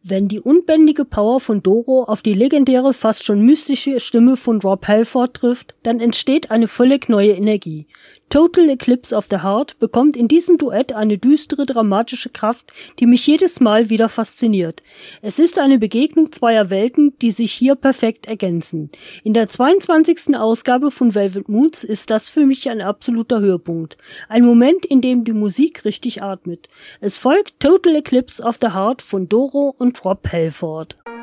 Wenn die unbändige Power von Doro auf die legendäre, fast schon mystische Stimme von Rob Halford trifft, dann entsteht eine völlig neue Energie. Total Eclipse of the Heart bekommt in diesem Duett eine düstere, dramatische Kraft, die mich jedes Mal wieder fasziniert. Es ist eine Begegnung zweier Welten, die sich hier perfekt ergänzen. In der 22. Ausgabe von Velvet Moods ist das für mich ein absoluter Höhepunkt. Ein Moment, in dem die Musik richtig atmet. Es folgt Total Eclipse of the Heart von Doro und Rob Halford.